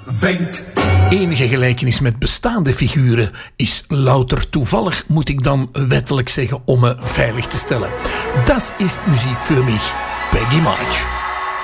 Wenk. Enige gelijkenis met bestaande figuren is louter toevallig, moet ik dan wettelijk zeggen, om me veilig te stellen. Das ist Musik für mich, Peggy March.